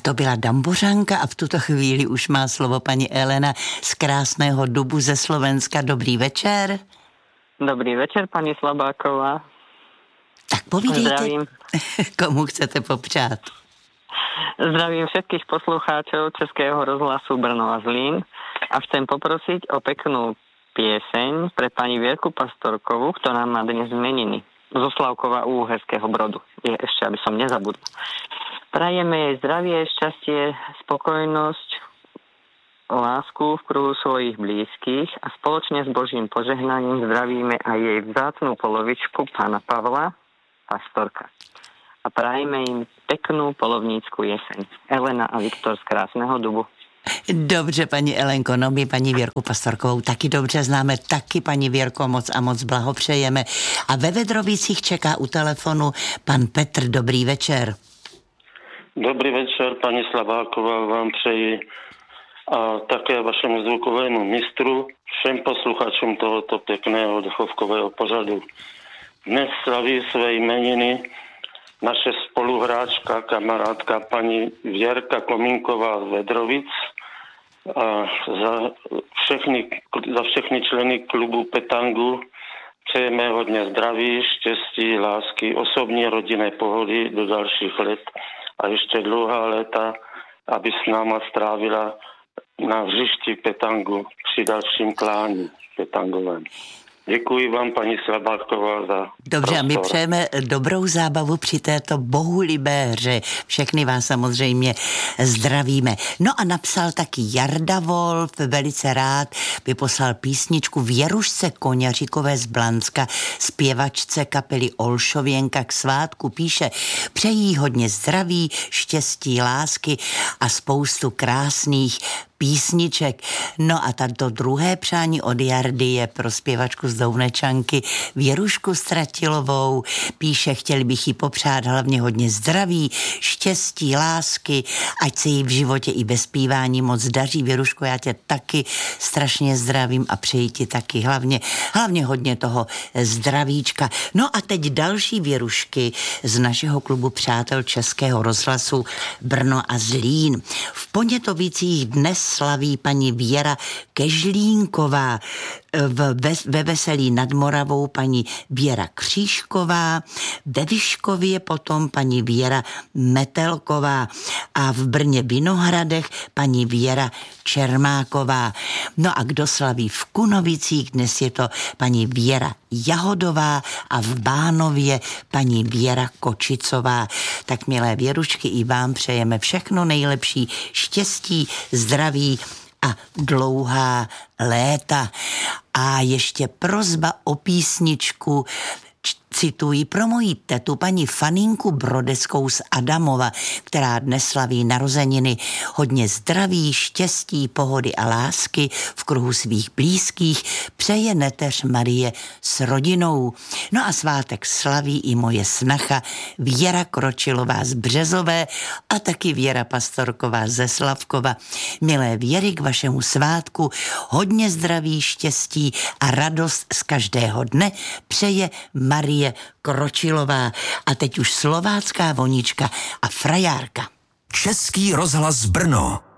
to byla Dambořanka a v tuto chvíli už má slovo paní Elena z krásného Dubu ze Slovenska. Dobrý večer. Dobrý večer, paní Slabáková. Tak povídejte, Zdravím. Komu chcete popřát. Zdravím všetkých poslucháčov Českého rozhlasu Brno a Zlín a chcem poprosiť o peknú pieseň pre pani Vierku Pastorkovú, ktorá má dnes meniny. Zo Slavkova u Uherského Brodu. Ešte, aby som nezabudol. Prajeme jej zdravie, šťastie, spokojnosť, lásku v kruhu svojich blízkych a spoločne s Božím požehnaním zdravíme aj jej vzácnú polovičku, pána Pavla Pastorka. A prajeme im peknú polovnícku jeseň. Elena a Viktor z Krásného Dubu. Dobře, paní Elenko, no my paní Věrku Pastorkovou taky dobře známe, taky paní Věrko moc a moc blahopřejeme. A ve Vedrovicích čeká u telefonu pan Petr. Dobrý večer. Dobrý večer, paní Slabáková, vám přeji a také vašemu zvukovému mistru, všem posluchačům tohoto pěkného dechovkového pořadu. Dnes slaví své jmeniny naše spoluhráčka, kamarádka paní Věrka Komínková z Vedrovic a za všechny členy klubu Petangu přejeme hodně zdraví, štěstí, lásky, osobní rodinné pohody do dalších let a ještě dlouhá léta, aby s náma strávila na hřišti Petangu při dalším klání petangovém. Děkuji vám, paní Slabáková, za Dobře, prostor. a my přejeme dobrou zábavu při této bohulibé hře. Všechny vás samozřejmě zdravíme. No a napsal taky Jarda Wolf, velice rád by poslal písničku Věrušce Koňaříkové z Blanska, zpěvačce kapely Olšověnka k svátku. Píše, přejí hodně zdraví, štěstí, lásky a spoustu krásných písniček. No a tato druhé přání od Jardy je pro zpěvačku z Dounečanky Věrušku Stratilovou. Píše, chtěli bych jí popřát hlavně hodně zdraví, štěstí, lásky, ať se jí v životě i bez zpívání moc daří. Věruško, já tě taky strašně zdravím a přeji ti taky hlavně hodně toho zdravíčka. No a teď další Věrušky z našeho klubu Přátel Českého rozhlasu Brno a Zlín. V Ponětovicích dnes slaví paní Věra Kežlínková, ve Veselí nad Moravou paní Věra Křížková, ve Vyškově potom paní Věra Metelková a v Brně Vinohradech paní Věra Čermáková. No a kdo slaví v Kunovicích, dnes je to paní Věra Jahodová a v Bánově paní Věra Kočicová. Tak milé Věrušky, i vám přejeme všechno nejlepší, štěstí, zdraví a dlouhá léta. A ještě prosba o písničku, cituji, pro moji tetu paní Faninku Brodeckou z Adamova, která dnes slaví narozeniny, hodně zdraví, štěstí, pohody a lásky v kruhu svých blízkých přeje neteř Marie s rodinou. No a svátek slaví i moje snacha Věra Kročilová z Březové a taky Věra Pastorková ze Slavkova. Milé Věry, k vašemu svátku hodně zdraví, štěstí a radost z každého dne přeje Marie Kročilová. A teď už slovácká vonička a frajárka. Český rozhlas Brno.